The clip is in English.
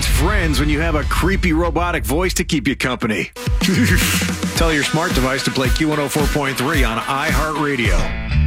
needs friends when you have a creepy robotic voice to keep you company? Tell your smart device to play Q104.3 on iHeartRadio.